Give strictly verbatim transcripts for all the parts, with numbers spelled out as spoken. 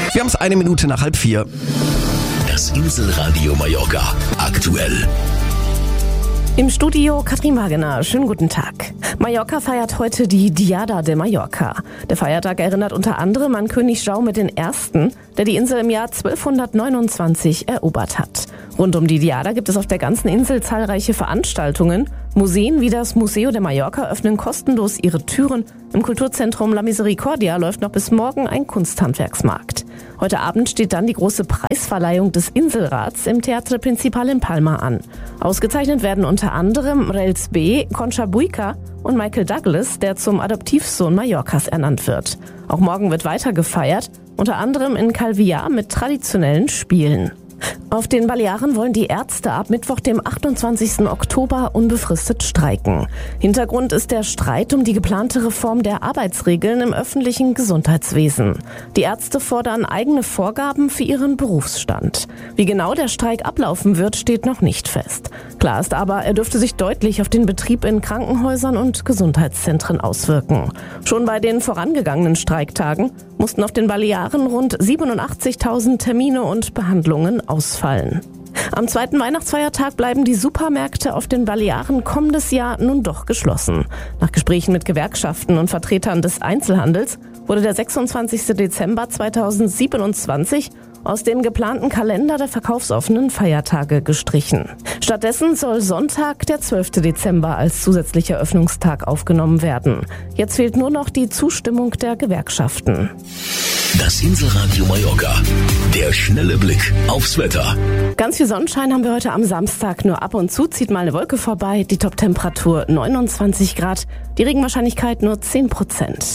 Wir haben es eine Minute nach halb vier. Das Inselradio Mallorca aktuell. Im Studio Katrin Wagener. Schönen guten Tag. Mallorca feiert heute die Diada de Mallorca. Der Feiertag erinnert unter anderem an König Jaume der Erste., der die Insel im Jahr zwölfhundertneunundzwanzig erobert hat. Rund um die Diada gibt es auf der ganzen Insel zahlreiche Veranstaltungen. Museen wie das Museo de Mallorca öffnen kostenlos ihre Türen. Im Kulturzentrum La Misericordia läuft noch bis morgen ein Kunsthandwerksmarkt. Heute Abend steht dann die große Preisverleihung des Inselrats im Teatre Principal in Palma an. Ausgezeichnet werden unter anderem Rels B., Concha Buica und Michael Douglas, der zum Adoptivsohn Mallorcas ernannt wird. Auch morgen wird weiter gefeiert, unter anderem in Calvià mit traditionellen Spielen. Auf den Balearen wollen die Ärzte ab Mittwoch, dem achtundzwanzigsten Oktober, unbefristet streiken. Hintergrund ist der Streit um die geplante Reform der Arbeitsregeln im öffentlichen Gesundheitswesen. Die Ärzte fordern eigene Vorgaben für ihren Berufsstand. Wie genau der Streik ablaufen wird, steht noch nicht fest. Klar ist aber, er dürfte sich deutlich auf den Betrieb in Krankenhäusern und Gesundheitszentren auswirken. Schon bei den vorangegangenen Streiktagen mussten auf den Balearen rund siebenundachtzigtausend Termine und Behandlungen ausfallen. Am zweiten Weihnachtsfeiertag bleiben die Supermärkte auf den Balearen kommendes Jahr nun doch geschlossen. Nach Gesprächen mit Gewerkschaften und Vertretern des Einzelhandels wurde der sechsundzwanzigsten Dezember zweitausendsiebenundzwanzig aus dem geplanten Kalender der verkaufsoffenen Feiertage gestrichen. Stattdessen soll Sonntag, der zwölften Dezember, als zusätzlicher Öffnungstag aufgenommen werden. Jetzt fehlt nur noch die Zustimmung der Gewerkschaften. Das Inselradio Mallorca. Der schnelle Blick aufs Wetter. Ganz viel Sonnenschein haben wir heute am Samstag. Nur ab und zu zieht mal eine Wolke vorbei. Die Toptemperatur neunundzwanzig Grad. Die Regenwahrscheinlichkeit nur zehn Prozent.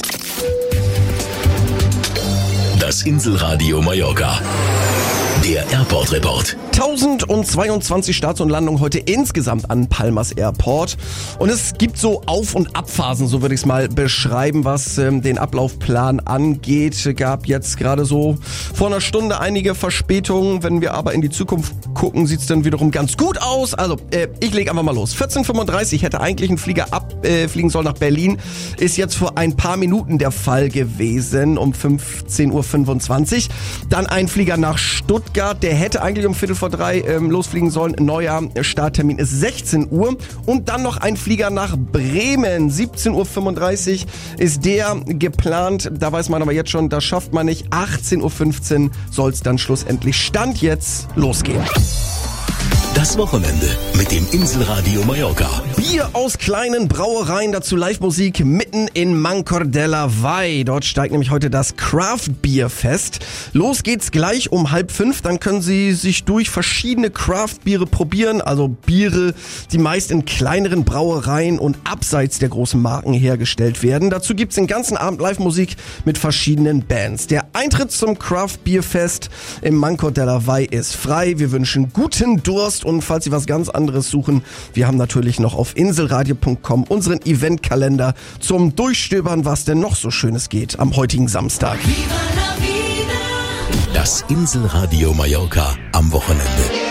Das Inselradio Mallorca. Der Airport Report. tausendzweiundzwanzig Starts und Landungen heute insgesamt an Palmas Airport. Und es gibt so Auf- und Abphasen, so würde ich es mal beschreiben, was ähm, den Ablaufplan angeht. Gab jetzt gerade so vor einer Stunde einige Verspätungen. Wenn wir aber in die Zukunft gucken, sieht es dann wiederum ganz gut aus. Also, äh, ich lege einfach mal los. vierzehn Uhr fünfunddreißig hätte eigentlich ein Flieger abfliegen äh, sollen nach Berlin. Ist jetzt vor ein paar Minuten der Fall gewesen, um fünfzehn Uhr fünfundzwanzig. Dann ein Flieger nach Stuttgart. Der hätte eigentlich um Viertel vor drei ähm, losfliegen sollen. Neuer Starttermin ist sechzehn Uhr. Und dann noch ein Flieger nach Bremen. siebzehn Uhr fünfunddreißig ist der geplant. Da weiß man aber jetzt schon, das schafft man nicht. achtzehn Uhr fünfzehn soll es dann schlussendlich Stand jetzt losgehen. Das Wochenende mit dem Inselradio Mallorca. Bier aus kleinen Brauereien, dazu Live-Musik mitten in Mancor de la Vall. Dort steigt nämlich heute das Craft-Bier-Fest. Los geht's gleich um halb fünf. Dann können Sie sich durch verschiedene Craft-Biere probieren. Also Biere, die meist in kleineren Brauereien und abseits der großen Marken hergestellt werden. Dazu gibt's den ganzen Abend Live-Musik mit verschiedenen Bands. Der Eintritt zum Craft-Bier-Fest im Mancor de la Vall ist frei. Wir wünschen guten Durst. Und falls Sie was ganz anderes suchen, wir haben natürlich noch auf inselradio punkt com unseren Eventkalender zum Durchstöbern, was denn noch so Schönes geht am heutigen Samstag. Das Inselradio Mallorca am Wochenende.